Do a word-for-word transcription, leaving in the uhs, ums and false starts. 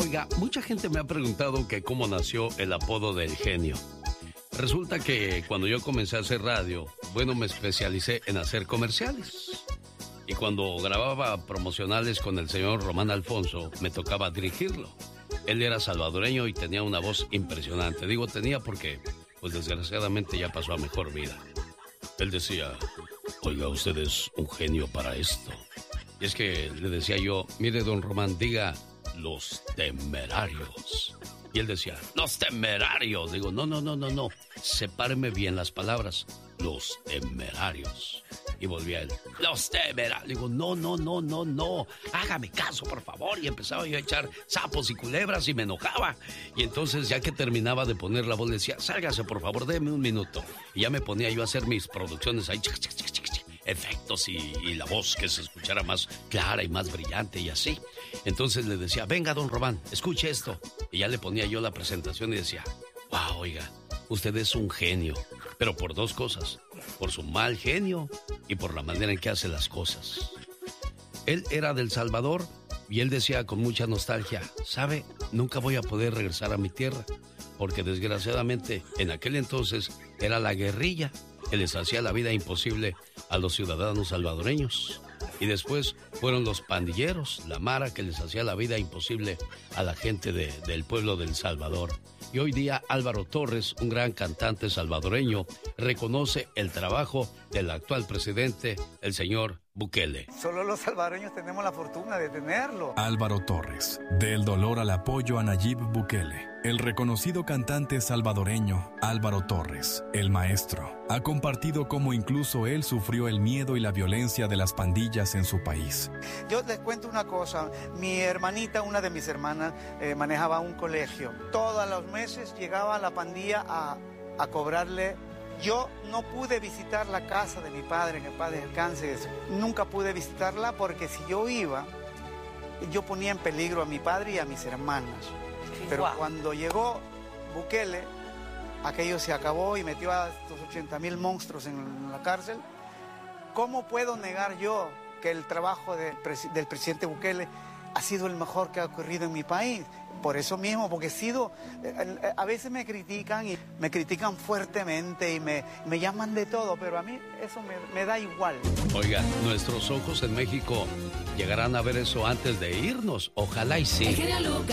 Oiga, mucha gente me ha preguntado que cómo nació el apodo del genio. Resulta que cuando yo comencé a hacer radio, bueno, me especialicé en hacer comerciales. Y cuando grababa promocionales con el señor Román Alfonso, me tocaba dirigirlo. Él era salvadoreño y tenía una voz impresionante. Digo tenía porque, pues desgraciadamente ya pasó a mejor vida. Él decía, oiga, usted es un genio para esto. Y es que le decía yo, mire, don Román, diga los temerarios. Y él decía, los temerarios. Digo, no, no, no, no, no. Sepáreme bien las palabras. Los temerarios. Y volvía él, los temerarios. Digo, no, no, no, no, no. Hágame caso, por favor. Y empezaba yo a echar sapos y culebras y me enojaba. Y entonces, ya que terminaba de poner la voz, le decía, sálgase, por favor, déme un minuto. Y ya me ponía yo a hacer mis producciones ahí, chic, chic, chic, chic, chic, efectos y, y la voz que se escuchara más clara y más brillante y así. Entonces le decía, venga, don Román, escuche esto. Y ya le ponía yo la presentación y decía, wow, oiga, usted es un genio, pero por dos cosas, por su mal genio y por la manera en que hace las cosas. Él era del Salvador y él decía con mucha nostalgia, ¿sabe? Nunca voy a poder regresar a mi tierra, porque desgraciadamente en aquel entonces era la guerrilla que les hacía la vida imposible a los ciudadanos salvadoreños. Y después fueron los pandilleros, la mara, que les hacía la vida imposible a la gente de, del pueblo del Salvador. Y hoy día Álvaro Torres, un gran cantante salvadoreño, reconoce el trabajo del actual presidente, el señor Bukele. Solo los salvadoreños tenemos la fortuna de tenerlo. Álvaro Torres, del dolor al apoyo a Nayib Bukele. El reconocido cantante salvadoreño Álvaro Torres, el maestro, ha compartido cómo incluso él sufrió el miedo y la violencia de las pandillas en su país. Yo les cuento una cosa, mi hermanita, una de mis hermanas, eh, manejaba un colegio. Todos los meses llegaba la pandilla a, a cobrarle. Yo no pude visitar la casa de mi padre, que en paz descanse, nunca pude visitarla porque si yo iba, yo ponía en peligro a mi padre y a mis hermanas. Pero wow. Cuando llegó Bukele, aquello se acabó y metió a estos ochenta mil monstruos en la cárcel. ¿Cómo puedo negar yo que el trabajo de, del presidente Bukele ha sido el mejor que ha ocurrido en mi país? Por eso mismo, porque he sido, a veces me critican y me critican fuertemente y me, me llaman de todo, pero a mí eso me, me da igual. Oiga, nuestros ojos en México llegarán a ver eso antes de irnos, ojalá y sí.